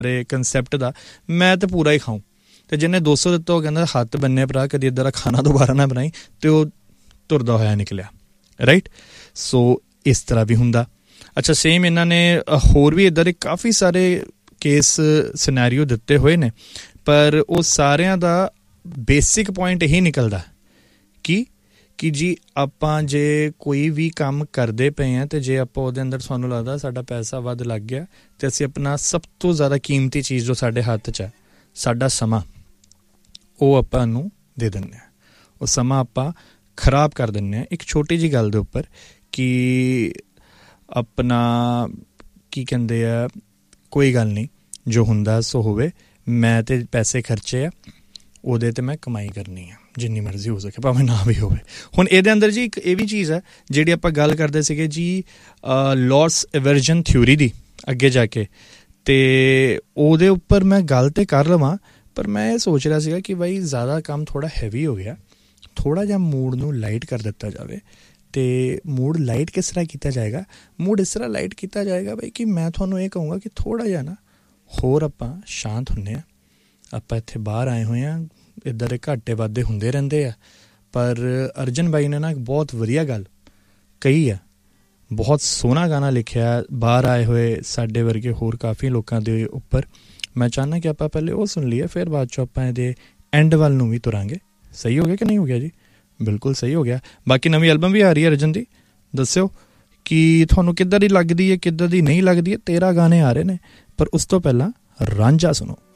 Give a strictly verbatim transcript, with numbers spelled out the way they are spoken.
Concept ਦਾ ਮੈਂ ਤਾਂ ਪੂਰਾ ਹੀ ਖਾਊਂ, ਅਤੇ ਜਿਹਨੇ ਦੋ ਸੌ ਦਿੱਤਾ ਉਹ ਕਹਿੰਦਾ ਹੱਥ ਬੰਨੇ ਭਰਾ ਕਦੀ ਇੱਦਾਂ ਦਾ ਖਾਣਾ ਦੁਬਾਰਾ ਨਾ ਬਣਾਈ, ਅਤੇ ਉਹ ਤੁਰਦਾ ਹੋਇਆ ਨਿਕਲਿਆ। ਰਾਈਟ, ਸੋ ਇਸ ਤਰ੍ਹਾਂ ਵੀ ਹੁੰਦਾ। ਅੱਛਾ, ਸੇਮ ਇਹਨਾਂ ਨੇ ਹੋਰ ਵੀ ਇੱਦਾਂ ਦੇ ਕਾਫੀ ਸਾਰੇ ਕੇਸ ਸਿਨੈਰੀਓ ਦਿੱਤੇ ਹੋਏ ਨੇ, ਪਰ ਉਹ ਸਾਰਿਆਂ ਦਾ ਬੇਸਿਕ ਪੁਆਇੰਟ ਇਹੀ ਨਿਕਲਦਾ ਕਿ ਕਿ ਜੀ ਆਪਾਂ ਜੇ ਕੋਈ ਵੀ ਕੰਮ ਕਰਦੇ ਪਏ ਹਾਂ ਅਤੇ ਜੇ ਆਪਾਂ ਉਹਦੇ ਅੰਦਰ ਸਾਨੂੰ ਲੱਗਦਾ ਸਾਡਾ ਪੈਸਾ ਵੱਧ ਲੱਗ ਗਿਆ, ਅਤੇ ਅਸੀਂ ਆਪਣਾ ਸਭ ਤੋਂ ਜ਼ਿਆਦਾ ਕੀਮਤੀ ਚੀਜ਼ ਜੋ ਸਾਡੇ ਹੱਥ 'ਚ ਹੈ, ਸਾਡਾ ਸਮਾਂ, ਉਹ ਆਪਾਂ ਨੂੰ ਦੇ ਦਿੰਦੇ ਹਾਂ। ਉਹ ਸਮਾਂ ਆਪਾਂ ਖਰਾਬ ਕਰ ਦਿੰਦੇ ਹਾਂ ਇੱਕ ਛੋਟੀ ਜਿਹੀ ਗੱਲ ਦੇ ਉੱਪਰ ਕਿ ਆਪਣਾ ਕੀ ਕਹਿੰਦੇ ਆ, ਕੋਈ ਗੱਲ ਨਹੀਂ, ਜੋ ਹੁੰਦਾ ਸੋ ਹੋਵੇ, ਮੈਂ ਤਾਂ ਪੈਸੇ ਖਰਚੇ ਆ, ਉਹਦੇ 'ਤੇ ਮੈਂ ਕਮਾਈ ਕਰਨੀ ਆ ਜਿੰਨੀ ਮਰਜ਼ੀ ਹੋ ਸਕੇ, ਭਾਵੇਂ ਨਾ ਵੀ ਹੋਵੇ। ਹੁਣ ਇਹਦੇ ਅੰਦਰ ਜੀ ਇੱਕ ਇਹ ਵੀ ਚੀਜ਼ ਹੈ ਜਿਹੜੀ ਆਪਾਂ ਗੱਲ ਕਰਦੇ ਸੀਗੇ ਜੀ ਲੌਸ ਐਵਰਜਨ ਥਿਊਰੀ ਦੀ ਅੱਗੇ ਜਾ ਕੇ, ਅਤੇ ਉਹਦੇ ਉੱਪਰ ਮੈਂ ਗੱਲ ਤਾਂ ਕਰ ਲਵਾਂ, ਪਰ ਮੈਂ ਇਹ ਸੋਚ ਰਿਹਾ ਸੀਗਾ ਕਿ ਬਾਈ ਜ਼ਿਆਦਾ ਕੰਮ ਥੋੜ੍ਹਾ ਹੈਵੀ ਹੋ ਗਿਆ, ਥੋੜ੍ਹਾ ਜਿਹਾ ਮੂਡ ਨੂੰ ਲਾਈਟ ਕਰ ਦਿੱਤਾ ਜਾਵੇ। ਅਤੇ ਮੂਡ ਲਾਈਟ ਕਿਸ ਤਰ੍ਹਾਂ ਕੀਤਾ ਜਾਏਗਾ? ਮੂਡ ਇਸ ਤਰ੍ਹਾਂ ਲਾਈਟ ਕੀਤਾ ਜਾਏਗਾ ਬਾਈ ਕਿ ਮੈਂ ਤੁਹਾਨੂੰ ਇਹ ਕਹੂੰਗਾ ਕਿ ਥੋੜ੍ਹਾ ਜਿਹਾ ਨਾ ਹੋਰ ਆਪਾਂ ਸ਼ਾਂਤ ਹੁੰਦੇ ਹਾਂ। ਆਪਾਂ ਇੱਥੇ ਬਾਹਰ ਆਏ ਹੋਏ ਹਾਂ, ਇੱਦਾਂ ਦੇ ਘਾਟੇ ਵਾਧੇ ਹੁੰਦੇ ਰਹਿੰਦੇ ਆ, ਪਰ ਅਰਜਨ ਬਾਈ ਨੇ ਨਾ ਇੱਕ ਬਹੁਤ ਵਧੀਆ ਗੱਲ ਕਹੀ ਆ, ਬਹੁਤ ਸੋਹਣਾ ਗਾਣਾ ਲਿਖਿਆ ਬਾਹਰ ਆਏ ਹੋਏ ਸਾਡੇ ਵਰਗੇ ਹੋਰ ਕਾਫੀ ਲੋਕਾਂ ਦੇ ਉੱਪਰ। ਮੈਂ ਚਾਹੁੰਦਾ ਕਿ ਆਪਾਂ ਪਹਿਲੇ ਉਹ ਸੁਣ ਲਈਏ, ਫਿਰ ਬਾਅਦ 'ਚੋਂ ਆਪਾਂ ਇਹਦੇ ਐਂਡ ਵੱਲ ਨੂੰ ਵੀ ਤੁਰਾਂਗੇ। ਸਹੀ ਹੋ ਗਿਆ ਕਿ ਨਹੀਂ ਹੋ ਗਿਆ ਜੀ? ਬਿਲਕੁਲ ਸਹੀ ਹੋ ਗਿਆ। ਬਾਕੀ ਨਵੀਂ ਐਲਬਮ ਵੀ ਆ ਰਹੀ ਹੈ ਅਰਜਨ ਦੀ, ਦੱਸਿਓ ਕਿ ਤੁਹਾਨੂੰ ਕਿੱਦਾਂ ਦੀ ਲੱਗਦੀ ਹੈ, ਕਿੱਦਾਂ ਦੀ ਨਹੀਂ ਲੱਗਦੀ ਹੈ। ਤੇਰਾਂ ਗਾਣੇ ਆ ਰਹੇ ਨੇ, ਪਰ ਉਸ ਤੋਂ ਪਹਿਲਾਂ ਰਾਂਝਾ ਸੁਣੋ।